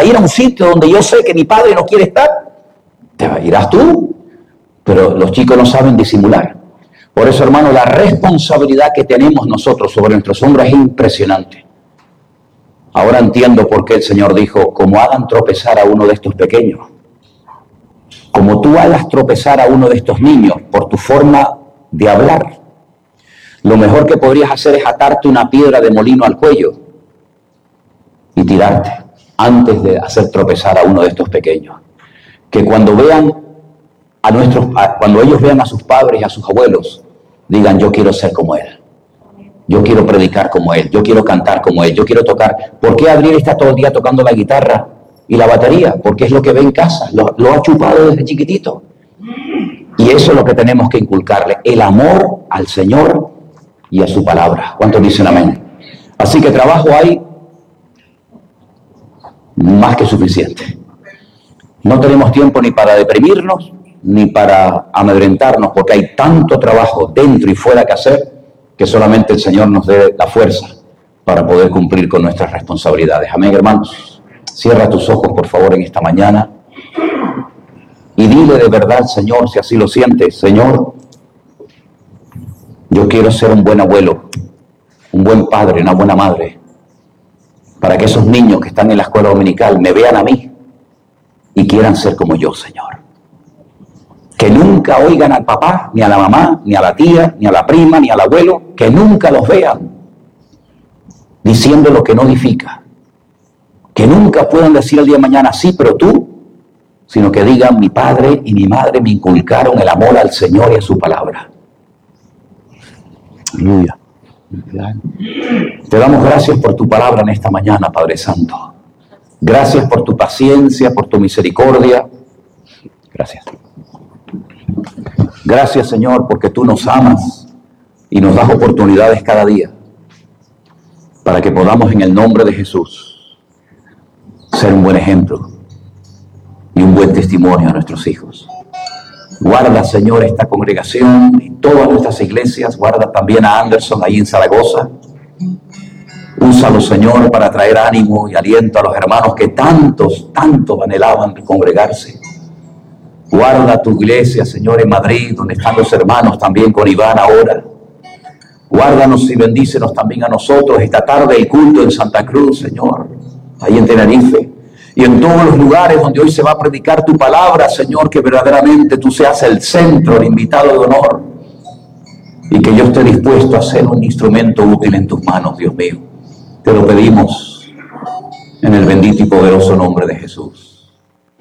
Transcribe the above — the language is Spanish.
a ir a un sitio donde yo sé que mi padre no quiere estar? Te irás tú, pero los chicos no saben disimular. Por eso, hermano, la responsabilidad que tenemos nosotros sobre nuestros hombros es impresionante. Ahora entiendo por qué el Señor dijo, como hagan tropezar a uno de estos pequeños, como tú hagas tropezar a uno de estos niños por tu forma de hablar, lo mejor que podrías hacer es atarte una piedra de molino al cuello y tirarte antes de hacer tropezar a uno de estos pequeños. Que cuando vean cuando ellos vean a sus padres y a sus abuelos, digan, yo quiero ser como él. Yo quiero predicar como él, yo quiero cantar como él, yo quiero tocar. ¿Por qué Adriel está todo el día tocando la guitarra y la batería? Porque es lo que ve en casa, lo ha chupado desde chiquitito. Y eso es lo que tenemos que inculcarle, el amor al Señor y a su palabra. ¿Cuántos dicen amén? Así que trabajo hay más que suficiente. No tenemos tiempo ni para deprimirnos, ni para amedrentarnos, porque hay tanto trabajo dentro y fuera que hacer, que solamente el Señor nos dé la fuerza para poder cumplir con nuestras responsabilidades. Amén, hermanos. Cierra tus ojos, por favor, en esta mañana y dile de verdad, Señor, si así lo sientes, Señor, yo quiero ser un buen abuelo, un buen padre, una buena madre, para que esos niños que están en la escuela dominical me vean a mí y quieran ser como yo, Señor. Que nunca oigan al papá, ni a la mamá, ni a la tía, ni a la prima, ni al abuelo, que nunca los vean diciendo lo que no edifica. Que nunca puedan decir el día de mañana, sí, pero tú, sino que digan, mi padre y mi madre me inculcaron el amor al Señor y a su palabra. Aleluya. Te damos gracias por tu palabra en esta mañana, Padre Santo. Gracias por tu paciencia, por tu misericordia. Gracias. Gracias, Señor, porque tú nos amas y nos das oportunidades cada día para que podamos en el nombre de Jesús ser un buen ejemplo y un buen testimonio a nuestros hijos. Guarda, Señor, esta congregación y todas nuestras iglesias. Guarda también a Anderson ahí en Zaragoza. Úsalo, Señor, para traer ánimo y aliento a los hermanos que tanto anhelaban congregarse. Guarda tu iglesia, Señor, en Madrid, donde están los hermanos también con Iván ahora. Guárdanos y bendícenos también a nosotros esta tarde el culto en Santa Cruz, Señor, ahí en Tenerife. Y en todos los lugares donde hoy se va a predicar tu palabra, Señor, que verdaderamente tú seas el centro, el invitado de honor. Y que yo esté dispuesto a ser un instrumento útil en tus manos, Dios mío. Te lo pedimos en el bendito y poderoso nombre de Jesús.